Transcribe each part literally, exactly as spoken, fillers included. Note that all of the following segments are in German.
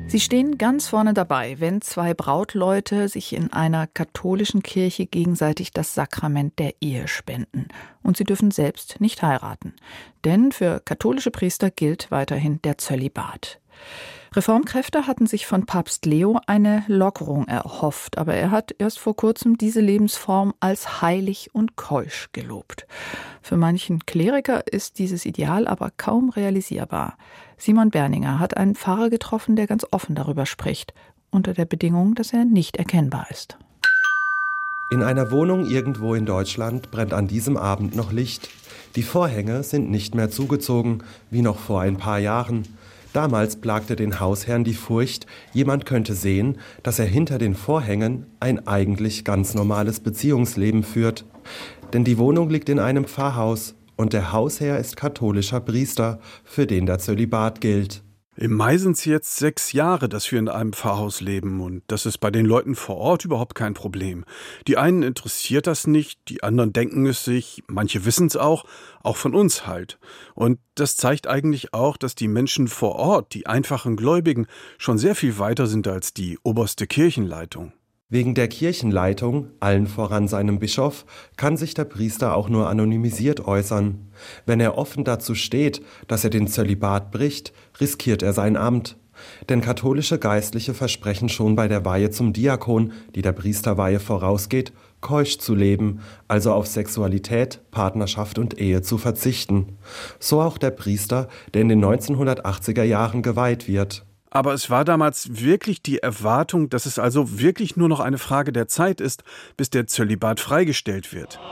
Sie stehen ganz vorne dabei, wenn zwei Brautleute sich in einer katholischen Kirche gegenseitig das Sakrament der Ehe spenden. Und sie dürfen selbst nicht heiraten. Denn für katholische Priester gilt weiterhin der Zölibat. Reformkräfte hatten sich von Papst Leo eine Lockerung erhofft, aber er hat erst vor kurzem diese Lebensform als heilig und keusch gelobt. Für manchen Kleriker ist dieses Ideal aber kaum realisierbar. Simon Berninger hat einen Pfarrer getroffen, der ganz offen darüber spricht, unter der Bedingung, dass er nicht erkennbar ist. In einer Wohnung irgendwo in Deutschland brennt an diesem Abend noch Licht. Die Vorhänge sind nicht mehr zugezogen, wie noch vor ein paar Jahren. Damals plagte den Hausherrn die Furcht, jemand könnte sehen, dass er hinter den Vorhängen ein eigentlich ganz normales Beziehungsleben führt. Denn die Wohnung liegt in einem Pfarrhaus und der Hausherr ist katholischer Priester, für den der Zölibat gilt. Im Mai sind es jetzt sechs Jahre, dass wir in einem Pfarrhaus leben und das ist bei den Leuten vor Ort überhaupt kein Problem. Die einen interessiert das nicht, die anderen denken es sich, manche wissen es auch, auch von uns halt. Und das zeigt eigentlich auch, dass die Menschen vor Ort, die einfachen Gläubigen, schon sehr viel weiter sind als die oberste Kirchenleitung. Wegen der Kirchenleitung, allen voran seinem Bischof, kann sich der Priester auch nur anonymisiert äußern. Wenn er offen dazu steht, dass er den Zölibat bricht, riskiert er sein Amt. Denn katholische Geistliche versprechen schon bei der Weihe zum Diakon, die der Priesterweihe vorausgeht, keusch zu leben, also auf Sexualität, Partnerschaft und Ehe zu verzichten. So auch der Priester, der in den neunzehnhundertachtziger Jahren geweiht wird. Aber es war damals wirklich die Erwartung, dass es also wirklich nur noch eine Frage der Zeit ist, bis der Zölibat freigestellt wird.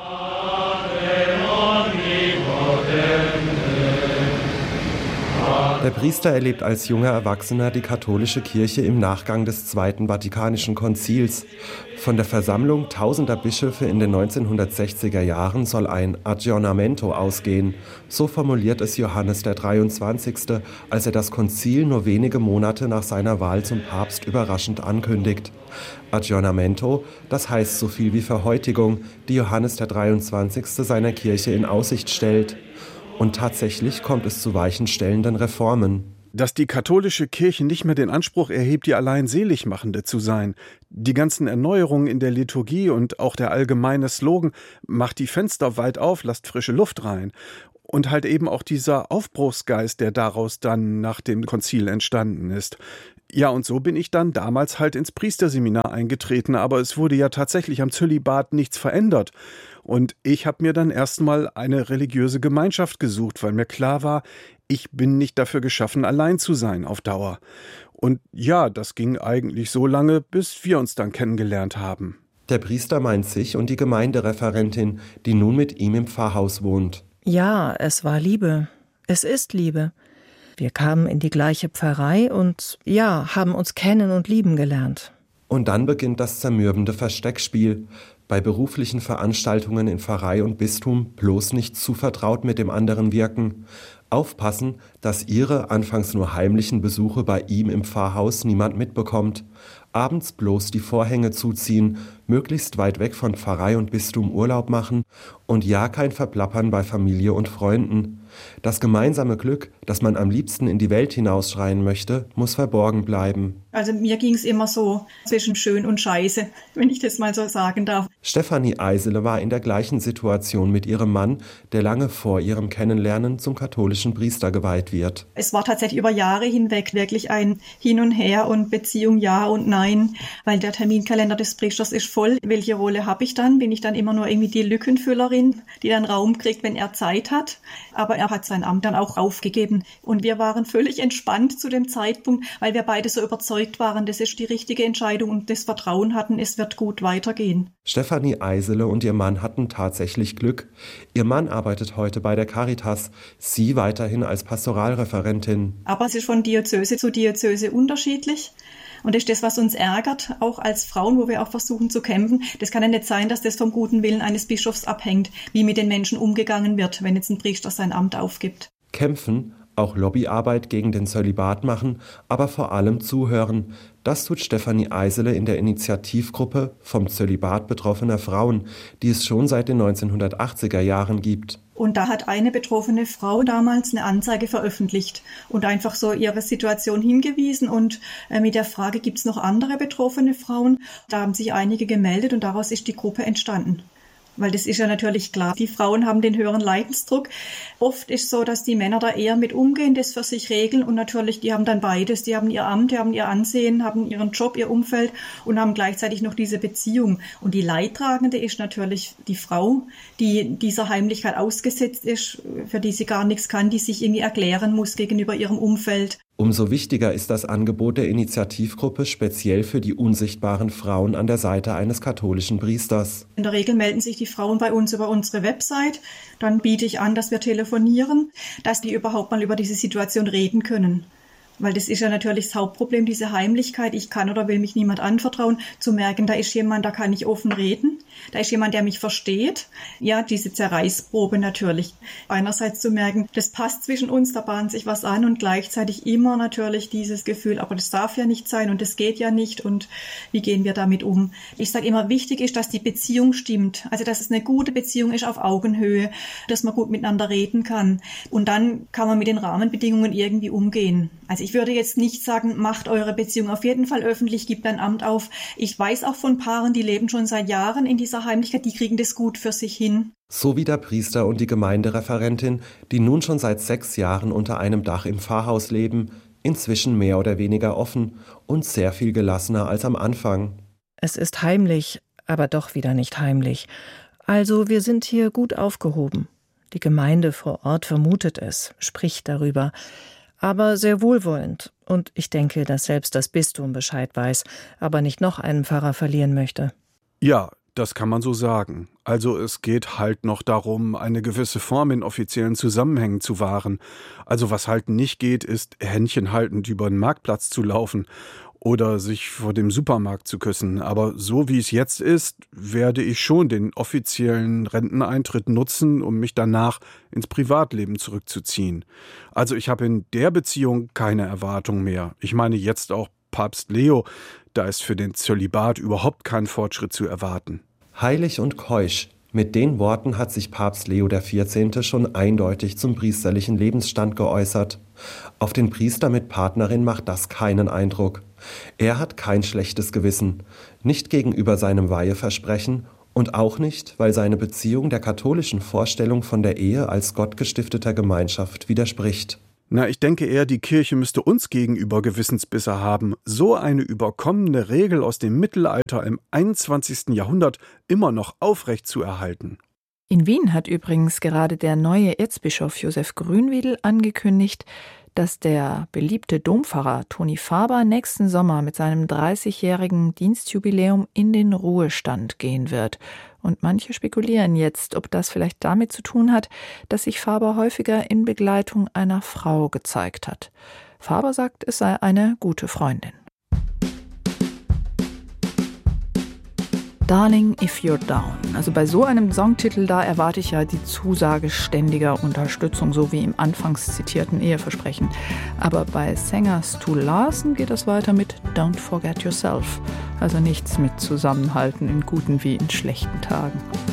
Der Priester erlebt als junger Erwachsener die katholische Kirche im Nachgang des Zweiten Vatikanischen Konzils. Von der Versammlung tausender Bischöfe in den neunzehnhundertsechziger Jahren soll ein Aggiornamento ausgehen. So formuliert es Johannes der dreiundzwanzigste, als er das Konzil nur wenige Monate nach seiner Wahl zum Papst überraschend ankündigt. Aggiornamento, das heißt so viel wie Verhäutigung, die Johannes der dreiundzwanzigste seiner Kirche in Aussicht stellt. Und tatsächlich kommt es zu weichenstellenden Reformen. Dass die katholische Kirche nicht mehr den Anspruch erhebt, die allein Seligmachende zu sein. Die ganzen Erneuerungen in der Liturgie und auch der allgemeine Slogan, macht die Fenster weit auf, lasst frische Luft rein. Und halt eben auch dieser Aufbruchsgeist, der daraus dann nach dem Konzil entstanden ist. Ja, und so bin ich dann damals halt ins Priesterseminar eingetreten, aber es wurde ja tatsächlich am Zölibat nichts verändert. Und ich habe mir dann erstmal eine religiöse Gemeinschaft gesucht, weil mir klar war, ich bin nicht dafür geschaffen, allein zu sein auf Dauer. Und ja, das ging eigentlich so lange, bis wir uns dann kennengelernt haben. Der Priester meint sich und die Gemeindereferentin, die nun mit ihm im Pfarrhaus wohnt. Ja, es war Liebe. Es ist Liebe. Wir kamen in die gleiche Pfarrei und ja, haben uns kennen und lieben gelernt. Und dann beginnt das zermürbende Versteckspiel. Bei beruflichen Veranstaltungen in Pfarrei und Bistum bloß nicht zu vertraut mit dem anderen wirken. Aufpassen, dass ihre anfangs nur heimlichen Besuche bei ihm im Pfarrhaus niemand mitbekommt. Abends bloß die Vorhänge zuziehen, möglichst weit weg von Pfarrei und Bistum Urlaub machen und ja kein Verplappern bei Familie und Freunden. Das gemeinsame Glück, das man am liebsten in die Welt hinausschreien möchte, muss verborgen bleiben. Also mir ging es immer so zwischen schön und scheiße, wenn ich das mal so sagen darf. Stefanie Eisele war in der gleichen Situation mit ihrem Mann, der lange vor ihrem Kennenlernen zum katholischen Priester geweiht wird. Es war tatsächlich über Jahre hinweg wirklich ein Hin und Her und Beziehung ja und nein, weil der Terminkalender des Priesters ist voll. Welche Rolle habe ich dann? Bin ich dann immer nur irgendwie die Lückenfüllerin, die dann Raum kriegt, wenn er Zeit hat? Aber er hat sein Amt dann auch aufgegeben. Und wir waren völlig entspannt zu dem Zeitpunkt, weil wir beide so überzeugt waren, das ist die richtige Entscheidung und das Vertrauen hatten, es wird gut weitergehen. Stefanie Eisele und ihr Mann hatten tatsächlich Glück. Ihr Mann arbeitet heute bei der Caritas, sie weiterhin als Pastoralreferentin. Aber es ist von Diözese zu Diözese unterschiedlich. Und das ist das, was uns ärgert, auch als Frauen, wo wir auch versuchen zu kämpfen. Das kann ja nicht sein, dass das vom guten Willen eines Bischofs abhängt, wie mit den Menschen umgegangen wird, wenn jetzt ein Priester sein Amt aufgibt. Kämpfen, auch Lobbyarbeit gegen den Zölibat machen, aber vor allem zuhören. Das tut Stefanie Eisele in der Initiativgruppe vom Zölibat betroffener Frauen, die es schon seit den neunzehnhundertachtziger Jahren gibt. Und da hat eine betroffene Frau damals eine Anzeige veröffentlicht und einfach so ihre Situation hingewiesen und äh, mit der Frage, gibt es noch andere betroffene Frauen? Da haben sich einige gemeldet und daraus ist die Gruppe entstanden. Weil das ist ja natürlich klar, die Frauen haben den höheren Leidensdruck. Oft ist so, dass die Männer da eher mit umgehen, das für sich regeln und natürlich, die haben dann beides. Die haben ihr Amt, die haben ihr Ansehen, haben ihren Job, ihr Umfeld und haben gleichzeitig noch diese Beziehung. Und die Leidtragende ist natürlich die Frau, die dieser Heimlichkeit ausgesetzt ist, für die sie gar nichts kann, die sich irgendwie erklären muss gegenüber ihrem Umfeld. Umso wichtiger ist das Angebot der Initiativgruppe speziell für die unsichtbaren Frauen an der Seite eines katholischen Priesters. In der Regel melden sich die Frauen bei uns über unsere Website. Dann biete ich an, dass wir telefonieren, dass die überhaupt mal über diese Situation reden können. Weil das ist ja natürlich das Hauptproblem, diese Heimlichkeit. Ich kann oder will mich niemand anvertrauen. Zu merken, da ist jemand, da kann ich offen reden. Da ist jemand, der mich versteht. Ja, diese Zerreißprobe natürlich. Einerseits zu merken, das passt zwischen uns, da bahnt sich was an und gleichzeitig immer natürlich dieses Gefühl, aber das darf ja nicht sein und das geht ja nicht und wie gehen wir damit um? Ich sage immer, wichtig ist, dass die Beziehung stimmt. Also, dass es eine gute Beziehung ist auf Augenhöhe, dass man gut miteinander reden kann. Und dann kann man mit den Rahmenbedingungen irgendwie umgehen. Also ich würde jetzt nicht sagen, macht eure Beziehung auf jeden Fall öffentlich, gebt ein Amt auf. Ich weiß auch von Paaren, die leben schon seit Jahren in dieser Heimlichkeit, die kriegen das gut für sich hin. So wie der Priester und die Gemeindereferentin, die nun schon seit sechs Jahren unter einem Dach im Pfarrhaus leben, inzwischen mehr oder weniger offen und sehr viel gelassener als am Anfang. Es ist heimlich, aber doch wieder nicht heimlich. Also wir sind hier gut aufgehoben. Die Gemeinde vor Ort vermutet es, spricht darüber. Aber sehr wohlwollend. Und ich denke, dass selbst das Bistum Bescheid weiß, aber nicht noch einen Pfarrer verlieren möchte. Ja, das kann man so sagen. Also es geht halt noch darum, eine gewisse Form in offiziellen Zusammenhängen zu wahren. Also was halt nicht geht, ist händchenhaltend über den Marktplatz zu laufen oder sich vor dem Supermarkt zu küssen. Aber so wie es jetzt ist, werde ich schon den offiziellen Renteneintritt nutzen, um mich danach ins Privatleben zurückzuziehen. Also ich habe in der Beziehung keine Erwartung mehr. Ich meine jetzt auch Papst Leo, da ist für den Zölibat überhaupt kein Fortschritt zu erwarten. Heilig und keusch. Mit den Worten hat sich Papst Leo der vierzehnte. schon eindeutig zum priesterlichen Lebensstand geäußert. Auf den Priester mit Partnerin macht das keinen Eindruck. Er hat kein schlechtes Gewissen, nicht gegenüber seinem Weiheversprechen und auch nicht, weil seine Beziehung der katholischen Vorstellung von der Ehe als gottgestifteter Gemeinschaft widerspricht. Na, ich denke eher, die Kirche müsste uns gegenüber Gewissensbisse haben, so eine überkommene Regel aus dem Mittelalter im einundzwanzigsten. Jahrhundert immer noch aufrecht zu erhalten. In Wien hat übrigens gerade der neue Erzbischof Josef Grünwiedel angekündigt, dass der beliebte Dompfarrer Toni Faber nächsten Sommer mit seinem dreißigjährigen Dienstjubiläum in den Ruhestand gehen wird. Und manche spekulieren jetzt, ob das vielleicht damit zu tun hat, dass sich Faber häufiger in Begleitung einer Frau gezeigt hat. Faber sagt, es sei eine gute Freundin. Darling, if you're down. Also bei so einem Songtitel, da erwarte ich ja die Zusage ständiger Unterstützung, so wie im anfangs zitierten Eheversprechen. Aber bei Singers to Larsen geht es weiter mit Don't Forget Yourself. Also nichts mit Zusammenhalten in guten wie in schlechten Tagen.